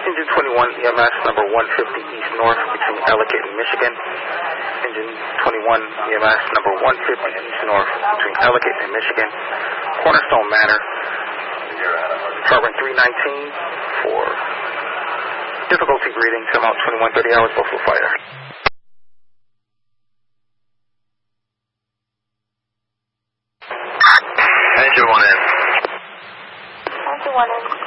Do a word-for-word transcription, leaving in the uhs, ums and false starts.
Engine twenty-one E M S number one fifty East North between Ellicott and Michigan. Engine twenty-one E M S number one fifty East North between Ellicott and Michigan. Cornerstone Manor. Heart rate three nineteen for difficulty breathing. Time out twenty-one thirty hours, Buffalo Fighter. Engine one in. Engine one in.